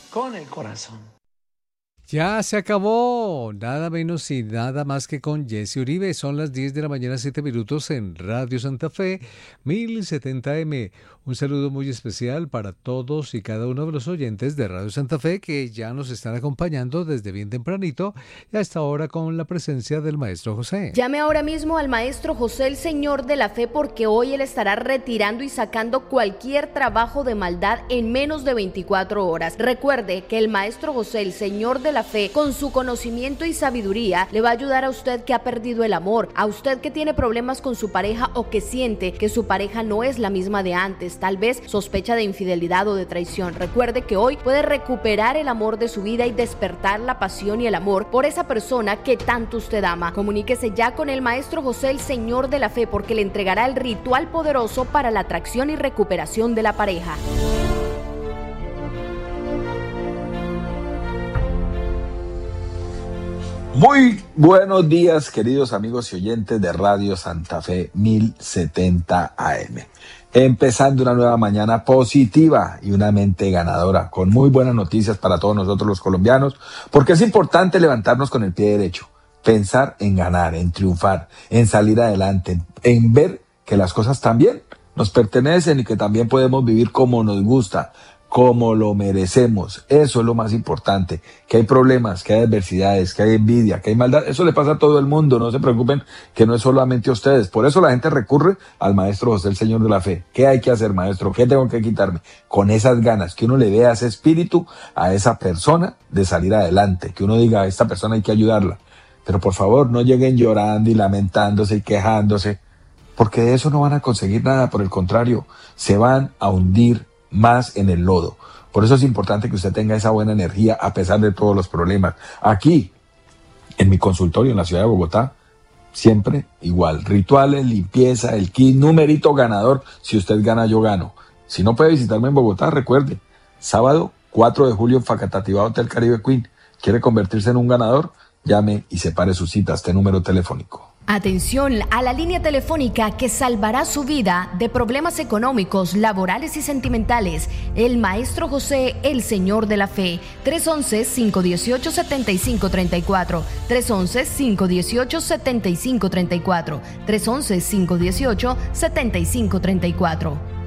con el corazón. Ya se acabó, nada menos y nada más que con Jesse Uribe. Son las 10 de la mañana, 7 minutos en Radio Santa Fe, 1070M. Un saludo muy especial para todos y cada uno de los oyentes de Radio Santa Fe que ya nos están acompañando desde bien tempranito y hasta ahora con la presencia del Maestro José. Llame ahora mismo al Maestro José, el Señor de la Fe, porque hoy él estará retirando y sacando cualquier trabajo de maldad en menos de 24 horas. Recuerde que el Maestro José, el Señor de la Fe, con su conocimiento y sabiduría, le va a ayudar a usted que ha perdido el amor, a usted que tiene problemas con su pareja o que siente que su pareja no es la misma de antes, tal vez sospecha de infidelidad o de traición. Recuerde que hoy puede recuperar el amor de su vida y despertar la pasión y el amor por esa persona que tanto usted ama. Comuníquese ya con el Maestro José, el Señor de la Fe, porque le entregará el ritual poderoso para la atracción y recuperación de la pareja. Muy buenos días, queridos amigos y oyentes de Radio Santa Fe 1070 AM. Empezando una nueva mañana positiva y una mente ganadora, con muy buenas noticias para todos nosotros los colombianos, porque es importante levantarnos con el pie derecho, pensar en ganar, en triunfar, en salir adelante, en ver que las cosas también nos pertenecen y que también podemos vivir como nos gusta, como lo merecemos. Eso es lo más importante. Que hay problemas, que hay adversidades, que hay envidia, que hay maldad, eso le pasa a todo el mundo. No se preocupen, que no es solamente a ustedes. Por eso la gente recurre al Maestro José, el Señor de la Fe. ¿Qué hay que hacer, maestro? ¿Qué tengo que quitarme? Con esas ganas, que uno le vea ese espíritu a esa persona de salir adelante, que uno diga, a esta persona hay que ayudarla. Pero por favor, no lleguen llorando y lamentándose y quejándose, porque de eso no van a conseguir nada. Por el contrario, se van a hundir más en el lodo. Por eso es importante que usted tenga esa buena energía a pesar de todos los problemas. Aquí, en mi consultorio en la ciudad de Bogotá, siempre igual. Rituales, limpieza, el kit, numerito ganador. Si usted gana, yo gano. Si no puede visitarme en Bogotá, recuerde, sábado 4 de julio en Facatativá Hotel Caribe Queen. ¿Quiere convertirse en un ganador? Llame y separe su cita a este número telefónico. Atención a la línea telefónica que salvará su vida de problemas económicos, laborales y sentimentales. El Maestro José, el Señor de la Fe. 311-518-7534. 311-518-7534. 311-518-7534.